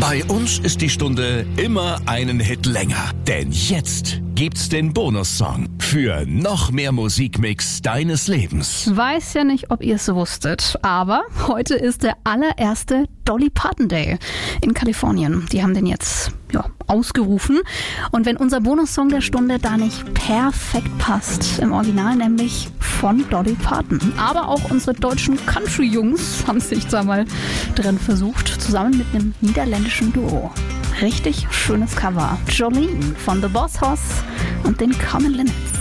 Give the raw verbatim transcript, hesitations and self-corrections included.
Bei uns ist die Stunde immer einen Hit länger. Denn jetzt gibt's den Bonussong für noch mehr Musikmix deines Lebens. Weiß ja nicht, ob ihr es wusstet, aber heute ist der allererste Dolly Parton Day in Kalifornien. Die haben den jetzt ja, ausgerufen. Und wenn unser Bonussong der Stunde da nicht perfekt passt, im Original nämlich von Dolly Parton. Aber auch unsere deutschen Country-Jungs haben sich da mal drin versucht, zusammen mit einem niederländischen Duo. Richtig schönes Cover. Jolene von The Boss Hoss und den Common Linnets.